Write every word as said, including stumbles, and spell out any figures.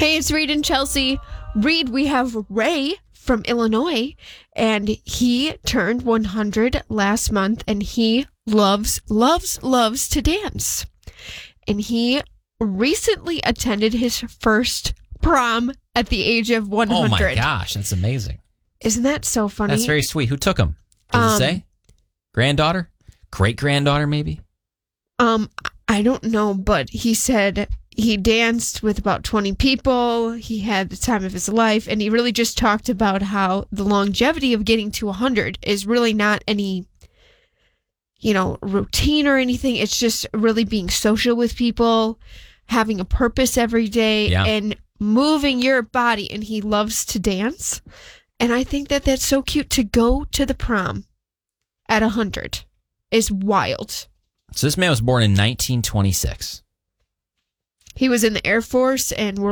Hey, it's Reed and Chelsea. Reed, we have Ray from Illinois, and he turned one hundred last month, and he loves, loves, loves to dance. And he recently attended his first prom at the age of one hundred. Oh my gosh, that's amazing. Isn't that so funny? That's very sweet. Who took him? Does Um, it say? Granddaughter? Great-granddaughter, maybe? Um, I don't know, but he said he danced with about twenty people. He had the time of his life, and he really just talked about how the longevity of getting to one hundred is really not any, you know, routine or anything. It's just really being social with people, having a purpose every day, Yeah. and moving your body. And he loves to dance. And I think that that's so cute. To go to the prom at one hundred is wild. So this man was born in nineteen twenty-six. He was in the Air Force and